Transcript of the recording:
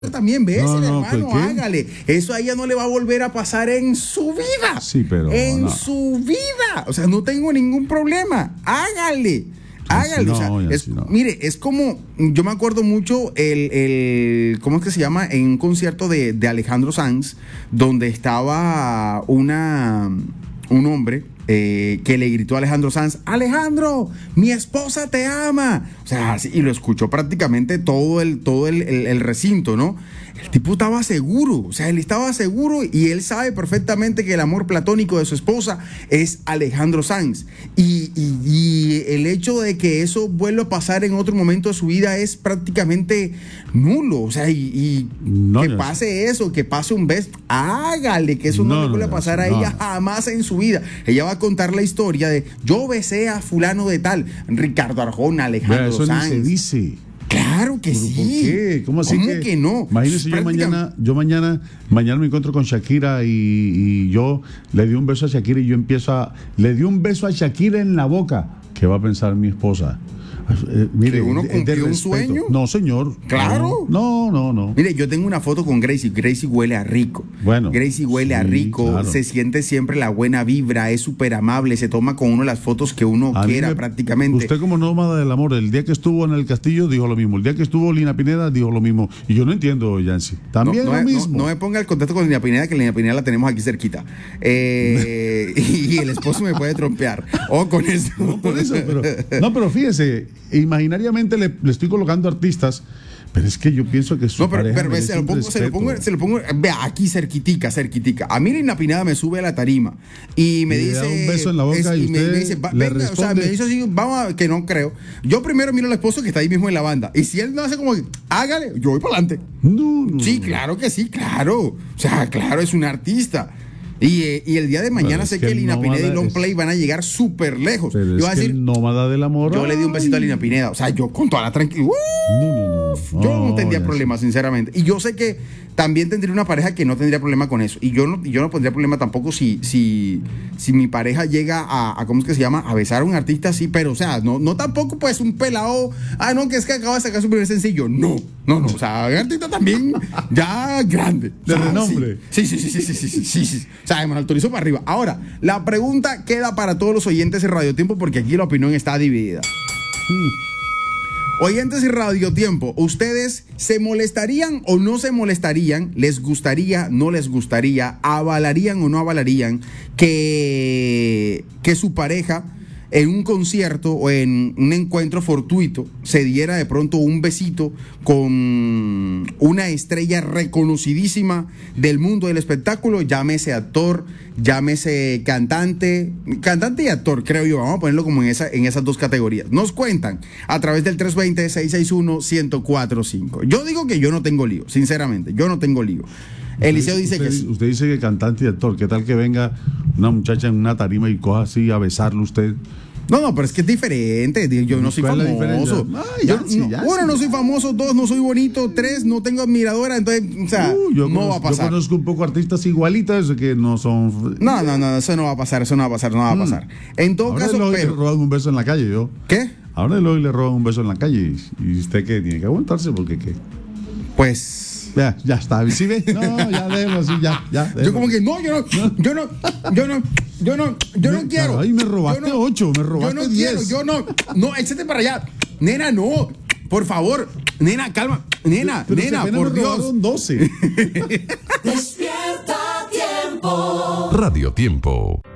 También bésela, No, hermano, ¿qué? hágale. Eso a ella no le va a volver a pasar en su vida. Sí, pero en no. su vida. O sea, no tengo ningún problema. Hágale. Hágale. no, O sea, no. mire, es como, yo me acuerdo mucho ¿cómo es que se llama? En un concierto de Alejandro Sanz, donde estaba un hombre que le gritó a Alejandro Sanz: Alejandro, mi esposa te ama. O sea, así, y lo escuchó prácticamente todo el recinto, ¿no? El tipo estaba seguro, o sea, él estaba seguro y él sabe perfectamente que el amor platónico de su esposa es Alejandro Sanz. Y el hecho de que eso vuelva a pasar en otro momento de su vida es prácticamente nulo. O sea, No, que no, pase eso, que pase un beso, hágale, que eso no le vuelva a pasar a ella jamás en su vida. Ella va a contar la historia de: yo besé a fulano de tal, Ricardo Arjona, Alejandro Eso Sanz. ni se dice. Claro que sí. ¿Por qué? ¿Cómo así que no? Imagínese, yo mañana me encuentro con Shakira y yo le di un beso a Shakira y le di un beso a Shakira en la boca. ¿Qué va a pensar mi esposa? Mire, ¿Que uno cumplió un respeto. sueño? No, señor. Claro. No. Mire, yo tengo una foto con Gracie. Gracie huele a rico. Bueno, Gracie huele a sí, rico, claro. Se siente siempre la buena vibra, es súper amable, se toma con uno las fotos que uno quiera prácticamente. Usted, como nómada del amor, el día que estuvo en el castillo dijo lo mismo, el día que estuvo Lina Pineda dijo lo mismo, y yo no entiendo, Yancy. También lo mismo. No me ponga el contacto con Lina Pineda, que Lina Pineda la tenemos aquí cerquita. Y el esposo me puede trompear. O con eso. No, por eso, pero fíjese, imaginariamente le estoy colocando artistas, pero es que yo pienso que su pareja merece un respeto. se lo pongo, vea, aquí cerquitica. A mí Lina Pineda me sube a la tarima y me dice, le da un beso en la boca y usted me dice, le venga, responde. o sea, me dice así, vamos a, que no creo. Yo primero miro al esposo que está ahí mismo en la banda, y si él no hace como que, hágale, yo voy para adelante. No. Sí, claro que sí, claro. O sea, claro, es un artista. Y el día de mañana sé que Lina Pineda y Long Play van a llegar súper lejos. Pero yo voy a decir, el nómada del amor. yo le di un besito a Lina Pineda. O sea, yo con toda la tranquilidad. Yo no tendría problema, sinceramente. Y yo sé que también tendría una pareja que no tendría problema con eso. Y yo no tendría problema tampoco si mi pareja llega a ¿cómo es que se llama? A besar a un artista así, pero o sea, no tampoco pues un pelado, no, que es que acaba de sacar su primer sencillo. No. O sea, un artista también ya grande. De renombre. Sí. O sea, me autorizo para arriba. Ahora, la pregunta queda para todos los oyentes de Radio Tiempo, porque aquí la opinión está dividida. Oyentes y Radio Tiempo, ¿ustedes se molestarían o no se molestarían? ¿Les gustaría, no les gustaría? ¿Avalarían o no avalarían que su pareja en un concierto o en un encuentro fortuito se diera de pronto un besito con una estrella reconocidísima del mundo del espectáculo? Llámese actor, llámese cantante y actor, creo yo. Vamos a ponerlo como en esas dos categorías. Nos cuentan a través del 320-661-1045. Yo digo que yo no tengo lío, sinceramente, yo no tengo lío. Eliseo dice que sí. Usted dice que cantante y actor. ¿Qué tal que venga una muchacha en una tarima y coja así a besarlo usted? No, pero es que es diferente. Yo no soy famoso. Uno, no soy famoso. Dos, no soy bonito. Tres, no tengo admiradora. Entonces, o sea, no va a pasar. Yo conozco un poco artistas igualitas que no son. No, eso no va a pasar. En todo caso, le roban un beso en la calle, yo. ¿Qué? Ahora le roban un beso en la calle. ¿Y usted qué? Tiene que aguantarse porque qué. Pues. Ya está, ¿sí ve? No, ya déjelo así, ya. Yo como que yo no quiero. Ay, me robaste 8, me robaste 10. No, échate para allá. Nena, no, por favor. Nena, calma. Nena, por Dios. 12. Despierta Tiempo. Radio Tiempo.